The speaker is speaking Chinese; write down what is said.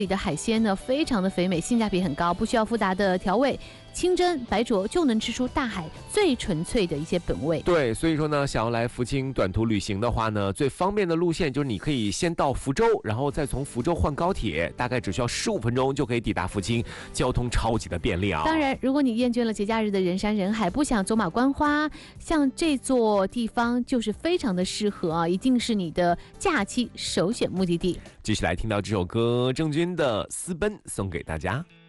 里的海鲜呢，非常的肥美，性价比很高，不需要复杂的调味，清蒸白灼就能吃出大海最纯粹的一些本味。 对，所以说呢，想要来福清短途旅行的话呢，最方便的路线就是你可以先到福州，然后再从福州换高铁，大概只需要15分钟就可以抵达福清，交通超级的便利啊。 当然，如果你厌倦了节假日的人山人海，不想走马观花，像这座地方就是非常的适合啊，一定是你的假期首选目的地。 继续来听到这首歌，郑钧的《私奔》送给大家。